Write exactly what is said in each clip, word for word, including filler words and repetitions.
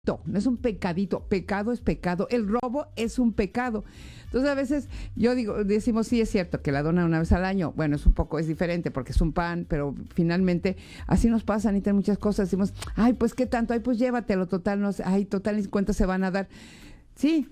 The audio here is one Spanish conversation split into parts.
No es un pecadito, pecado es pecado, el robo es un pecado. Entonces a veces yo digo, decimos, sí es cierto que la dona una vez al año, bueno, es un poco, es diferente porque es un pan, pero finalmente así nos pasan y tienen muchas cosas, decimos, ay, pues qué tanto, ay, pues llévatelo, total, no sé, ay, total, ni cuenta se van a dar. Sí,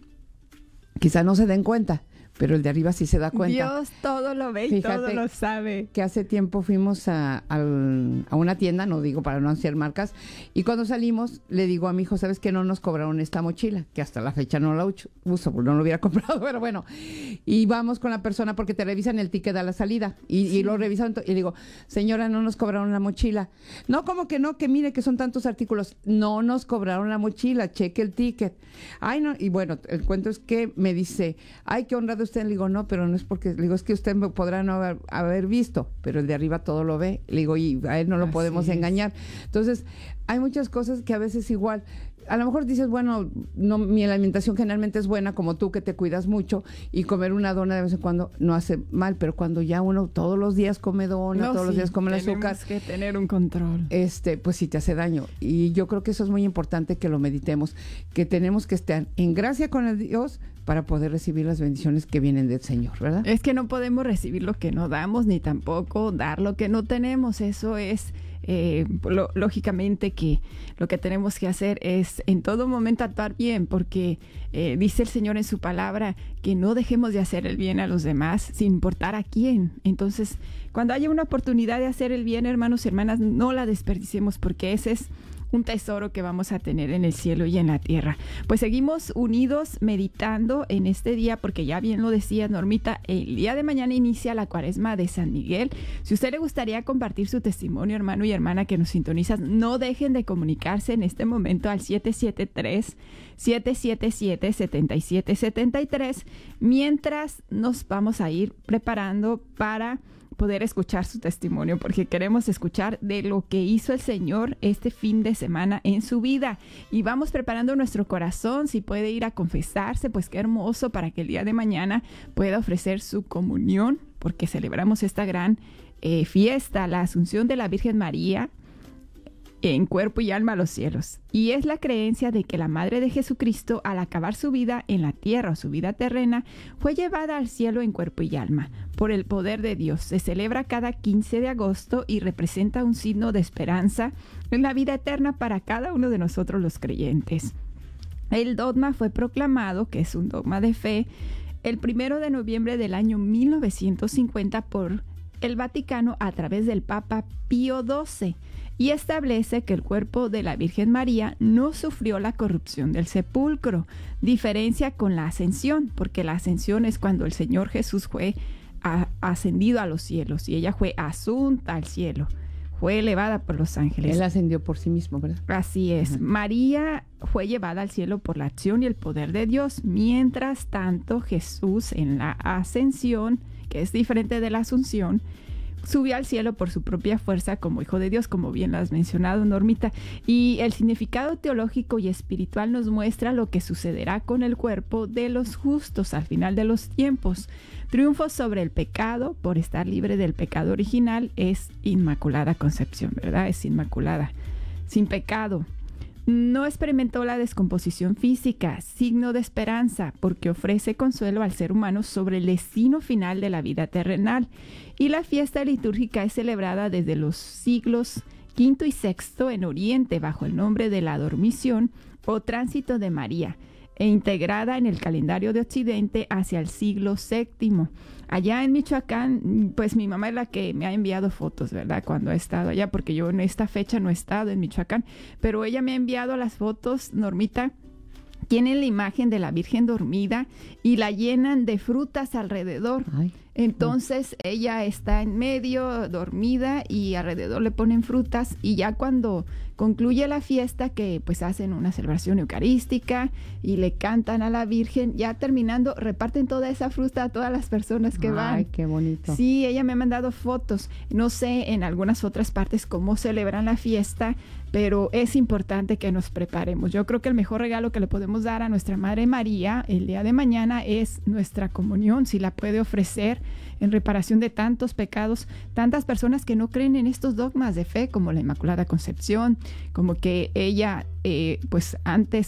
quizá no se den cuenta, pero el de arriba sí se da cuenta. Dios todo lo ve y Fíjate todo lo sabe. Que hace tiempo fuimos a, al- a una tienda, no digo para no anunciar marcas, y cuando salimos le digo a mi hijo, ¿sabes qué? No nos cobraron esta mochila, que hasta la fecha no la ucho- uso, porque no lo hubiera comprado, pero bueno. Y vamos con la persona porque te revisan el ticket a la salida, y, y lo revisan, to- y le digo, señora, no nos cobraron la mochila. No, ¿cómo que no? Que mire que son tantos artículos. No nos cobraron la mochila, cheque el ticket. Ay, no, y bueno, el cuento es que me dice, ay, qué honrado usted. Le digo, no, pero no es porque, le digo, es que usted me podrá no haber, haber visto, pero el de arriba todo lo ve. Le digo, y a él no lo Así podemos es. engañar. Entonces, hay muchas cosas que a veces igual, a lo mejor dices, bueno, no, mi alimentación generalmente es buena, como tú que te cuidas mucho, y comer una dona de vez en cuando no hace mal, pero cuando ya uno todos los días come dona, No, todos los sí, días come el tenemos azúcar, que tener un control. este, pues sí te hace daño. Y yo creo que eso es muy importante que lo meditemos, que tenemos que estar en gracia con el Dios para poder recibir las bendiciones que vienen del Señor, ¿verdad? Es que no podemos recibir lo que no damos, ni tampoco dar lo que no tenemos. Eso es, eh, lo- lógicamente que lo que tenemos que hacer es en todo momento actuar bien, porque eh, dice el Señor en su palabra que no dejemos de hacer el bien a los demás, sin importar a quién. Entonces, cuando haya una oportunidad de hacer el bien, hermanos y hermanas, no la desperdiciemos, porque ese es un tesoro que vamos a tener en el cielo y en la tierra. Pues seguimos unidos meditando en este día, porque ya bien lo decía Normita, el día de mañana inicia la Cuaresma de San Miguel. Si usted le gustaría compartir su testimonio, hermano y hermana que nos sintonizan, no dejen de comunicarse en este momento al siete siete tres, siete siete siete, siete siete siete tres, mientras nos vamos a ir preparando para poder escuchar su testimonio, porque queremos escuchar de lo que hizo el Señor este fin de semana en su vida. Y vamos preparando nuestro corazón. Si puede ir a confesarse, pues qué hermoso, para que el día de mañana pueda ofrecer su comunión, porque celebramos esta gran eh, fiesta, la Asunción de la Virgen María en cuerpo y alma a los cielos. Y es la creencia de que la Madre de Jesucristo, al acabar su vida en la tierra o su vida terrena, fue llevada al cielo en cuerpo y alma por el poder de Dios. Se celebra cada quince de agosto y representa un signo de esperanza en la vida eterna para cada uno de nosotros los creyentes. El dogma fue proclamado, que es un dogma de fe, el primero de noviembre del año mil novecientos cincuenta por el Vaticano a través del Papa Pío doce, y establece que el cuerpo de la Virgen María no sufrió la corrupción del sepulcro, diferencia con la ascensión, porque la ascensión es cuando el Señor Jesús fue a, ascendido a los cielos y ella fue asunta al cielo, fue elevada por los ángeles. Él ascendió por sí mismo, ¿verdad? Así es. Ajá. María fue llevada al cielo por la acción y el poder de Dios. Mientras tanto, Jesús en la ascensión, que es diferente de la asunción, subió al cielo por su propia fuerza como hijo de Dios, como bien lo has mencionado, Normita. Y el significado teológico y espiritual nos muestra lo que sucederá con el cuerpo de los justos al final de los tiempos. Triunfo sobre el pecado por estar libre del pecado original es Inmaculada Concepción, ¿verdad? Es Inmaculada, sin pecado. No experimentó la descomposición física, signo de esperanza, porque ofrece consuelo al ser humano sobre el destino final de la vida terrenal. Y la fiesta litúrgica es celebrada desde los siglos quinto y sexto en Oriente bajo el nombre de la Dormición o Tránsito de María, e integrada en el calendario de Occidente hacia el siglo séptimo. Allá en Michoacán, pues mi mamá es la que me ha enviado fotos, ¿verdad? Cuando ha estado allá, porque yo en esta fecha no he estado en Michoacán, pero ella me ha enviado las fotos, Normita. Tienen la imagen de la Virgen dormida y la llenan de frutas alrededor. Ay. Entonces ella está en medio, dormida, y alrededor le ponen frutas, y ya cuando concluye la fiesta, que pues hacen una celebración eucarística y le cantan a la Virgen, ya terminando reparten toda esa fruta a todas las personas que van. Ay, qué bonito. Sí, ella me ha mandado fotos. No sé en algunas otras partes cómo celebran la fiesta, pero es importante que nos preparemos. Yo creo que el mejor regalo que le podemos dar a nuestra Madre María el día de mañana es nuestra comunión, si la puede ofrecer en reparación de tantos pecados, tantas personas que no creen en estos dogmas de fe como la Inmaculada Concepción, como que ella, eh, pues antes